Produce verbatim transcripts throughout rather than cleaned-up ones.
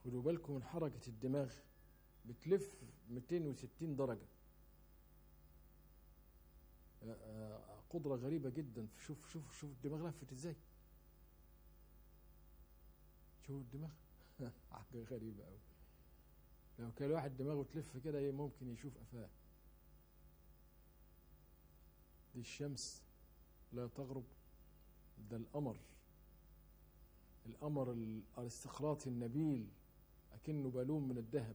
خدوا بالكم من حركة الدماغ، بتلف مئتين وستين درجة. قدرة غريبة جدا. شوف شوف شوف الدماغ لفت ازاي. شوف الدماغ حاجة غريبة قوي. لو كان واحد دماغه تلف كده ممكن يشوف قفاه. دي الشمس لا تغرب، ده القمر، القمر الارستقراطي النبيل اكنه بالون من الذهب.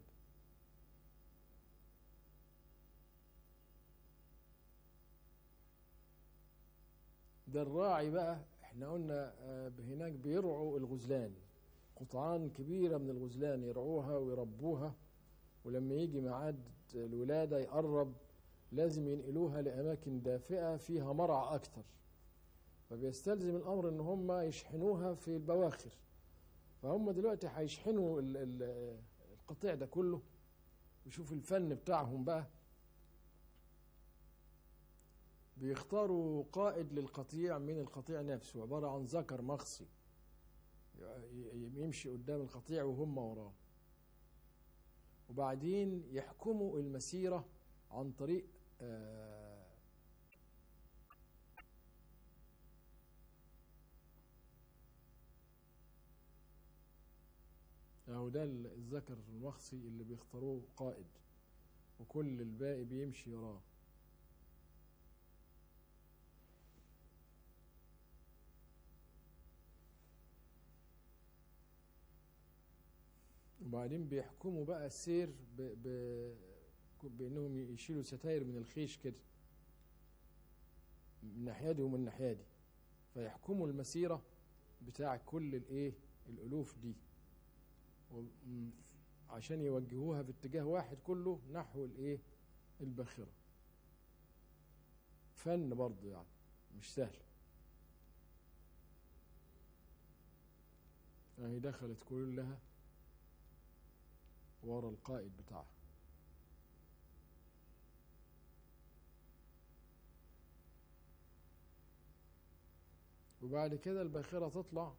ده الراعي بقى. احنا قلنا هناك بيرعوا الغزلان، قطعان كبيرة من الغزلان يرعوها ويربوها، ولما يجي ميعاد الولادة يقرب لازم ينقلوها لأماكن دافئة فيها مرعى أكتر، فبيستلزم الأمر إن هم يشحنوها في البواخر. فهم دلوقتي هيشحنوا القطيع ده كله. وشوف الفن بتاعهم بقى، بيختاروا قائد للقطيع من القطيع نفسه، عبارة عن ذكر مخصي يمشي قدام القطيع وهم وراه، وبعدين يحكموا المسيرة عن طريق آه أهو ده الذكر المخصي اللي بيختاروه قائد، وكل الباقي بيمشي وراه. وبعدين بيحكموا بقى السير ب... ب... بأنهم يشيلوا ستاير من الخيش كده من ناحية دي ومن ناحية دي، فيحكموا المسيرة بتاع كل الايه الألوف دي، عشان يوجهوها في اتجاه واحد كله نحو الايه الباخرة. فن برضه يعني مش سهل. اهي دخلت كلها ورا القائد بتاعها. وبعد كده الباخرة تطلع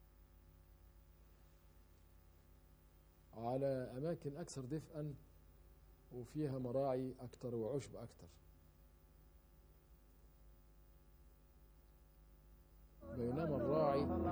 على أماكن أكثر دفئا وفيها مراعي أكثر وعشب أكثر، بينما الراعي